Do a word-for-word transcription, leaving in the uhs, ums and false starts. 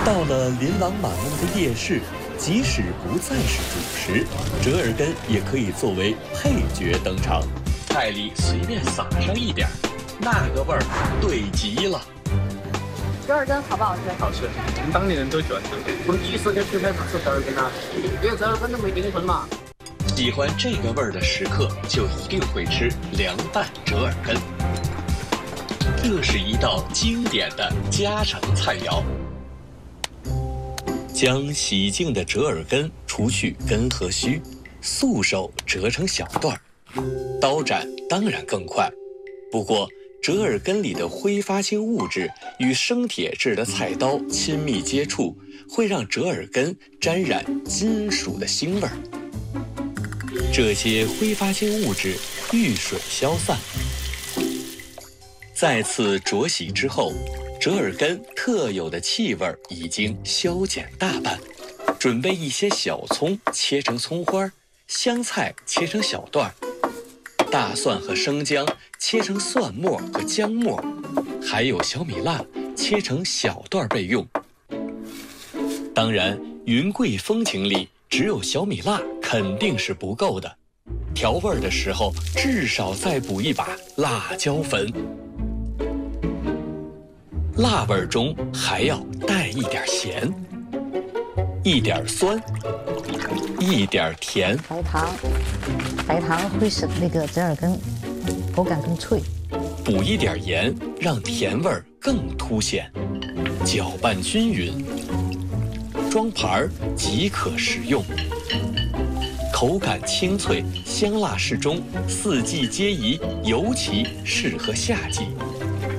到了琳琅满目的夜市，即使不再是主食，折耳根也可以作为配角登场。菜里随便撒上一点，那个味儿对极了。 折耳根好不好吃？ 好吃，我们当地人都喜欢吃。 我们第一时间准备不吃折耳根啊，因为折耳根都没灵魂嘛。 喜欢这个味儿的食客，就一定会吃凉拌折耳根。这是一道经典的家常菜肴。将洗净的折耳根除去根和须，素手折成小段儿，刀斩当然更快。不过，折耳根里的挥发性物质与生铁制的菜刀亲密接触，会让折耳根沾染金属的腥味儿。这些挥发性物质遇水消散。再次濯洗之后，折耳根特有的气味已经消减大半。准备一些小葱切成葱花，香菜切成小段，大蒜和生姜切成蒜末和姜末，还有小米辣切成小段备用。当然，云贵风情里只有小米辣肯定是不够的，调味的时候至少再补一把辣椒粉。辣味中还要带一点咸，一点酸，一点甜。 白糖，白糖会使那个折耳根口感更脆。 补一点盐，让甜味更凸显。搅拌均匀，装盘儿即可食用。口感清脆，香辣适中，四季皆宜，尤其适合夏季。